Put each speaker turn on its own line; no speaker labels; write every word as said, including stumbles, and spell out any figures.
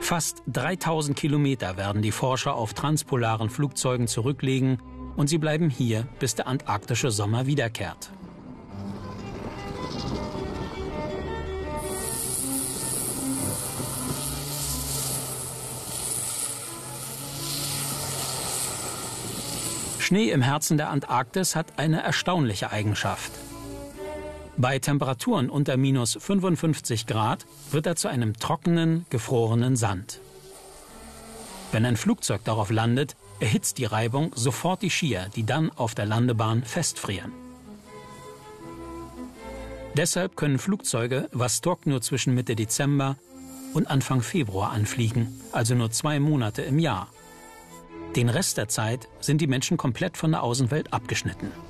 Fast dreitausend Kilometer werden die Forscher auf transpolaren Flugzeugen zurücklegen und sie bleiben hier, bis der antarktische Sommer wiederkehrt. Schnee im Herzen der Antarktis hat eine erstaunliche Eigenschaft. Bei Temperaturen unter minus fünfundfünfzig Grad wird er zu einem trockenen, gefrorenen Sand. Wenn ein Flugzeug darauf landet, erhitzt die Reibung sofort die Skier, die dann auf der Landebahn festfrieren. Deshalb können Flugzeuge Vostok nur zwischen Mitte Dezember und Anfang Februar anfliegen, also nur zwei Monate im Jahr. Den Rest der Zeit sind die Menschen komplett von der Außenwelt abgeschnitten.